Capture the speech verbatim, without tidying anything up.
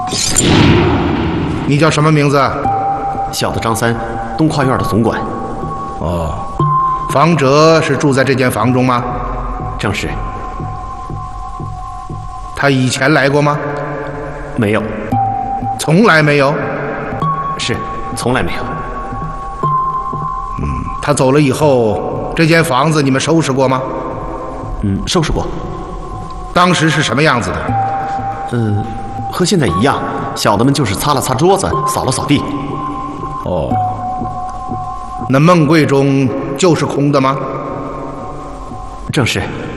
你叫什么名字？ 小的张三，东跨院的总管。 哦，房哲是住在这间房中吗？ 正是。 他以前来过吗？ 没有。 从来没有？ 是，从来没有。 嗯，他走了以后，这间房子你们收拾过吗？ 嗯，收拾过。 当时是什么样子的？ 呃，和现在一样，小的们就是擦了擦桌子，扫了扫地。 哦，那梦柜中就是空的吗？ 正是。